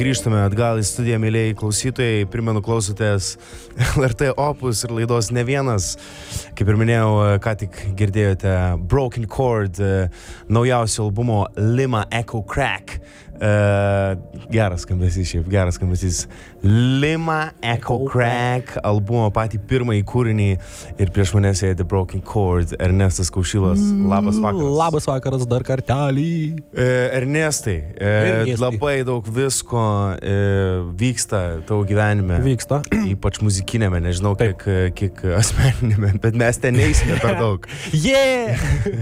grįžtame atgal į studiją, mėlėjai klausytojai. Primenu, klausotės LRT Opus ir laidos Ne vienas. Kaip ir minėjau, ką tik girdėjote Broken Chord, naujausio albumo Lima Echo Crack. Geras skambesys šiaip, geras skambesys. Lima Echo Crack, albumo patį pirmąjį kūrinį ir prieš mane sėdi Broken Chord, Ernestas Kaušilas. Labas vakaras. Labas vakaras dar kartelį. Ernestai, labai daug visko vyksta tavo gyvenime. Vyksta. Ypač muzikinėme, nežinau kiek asmeninėme, bet mes ten neįsime per daug. Yeah!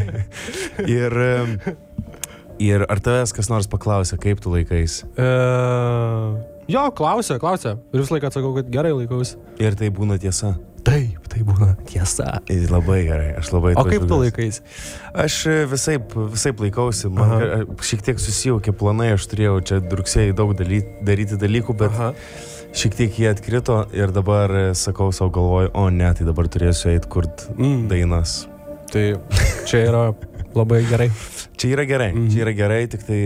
Ir ar tavęs kas nors paklausė, kaip tu laikais? Jo, klausė. Ir visą laiką atsakau, kad gerai laikausi. Ir tai būna tiesa? Taip, tai būna tiesa. Labai gerai, aš labai... O kaip tu laikais? Aš visaip laikausi. Man šiek tiek susijaukė planai, aš turėjau čia rugsėjai daug daryti dalykų, bet šiek tiek jie atkrito ir dabar sakau savo galvoju, o ne, tai dabar turėsiu eiti kurt dainas. Tai čia yra labai gerai. Čia yra gerai, tik tai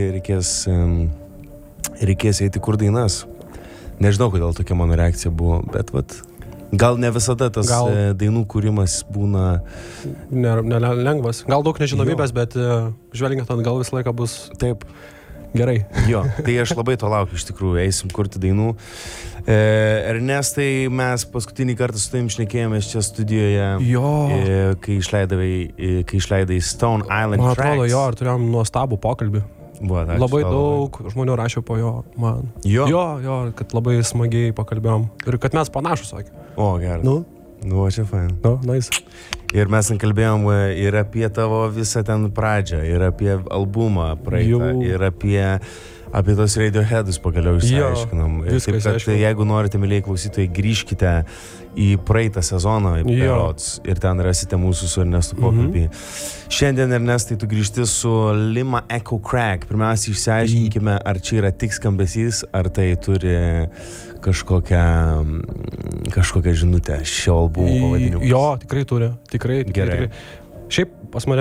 reikės eiti kur dainas. Nežinau, kodėl tokia mano reakcija buvo, bet gal ne visada tas dainų kūrimas būna... Nelengvas. Gal daug nežinomybės, bet žvelgiant atgal visą laiką bus taip gerai. Jo, tai aš labai to laukiu iš tikrųjų, eisim kurti dainų. Ernestai, mes paskutinį kartą su tavim šnekėjomės čia studijoje, kai išleidai Stone Island Tracks. Man atrodo, ar turėjom nuostabų pokalbį. Labai daug žmonių rašė po jo man. Jo, kad labai smagiai pakalbėjom. Ir kad mes panašus, sakė. O, geras. Nu, čia fain. Nice. Ir mes kalbėjom ir apie tavo visą ten pradžią, ir apie albumą praeitą, ir apie tos Radioheadus pagaliau išsiaiškinom. Taip, kad jeigu norite, mėlyjei klausytojai, grįžkite į praeitą sezoną ir ten rasite mūsų su Ernestu pokalbį. Šiandien, Ernestai, tu grįžti su Lima Echo Crack. Pirmiausia, išsiaiškinkime, ar čia yra tik skambesys, ar tai turi kažkokią žinutę šio albumo pavadinimu. Jo, tikrai turi. Tikrai. Šiaip pas mane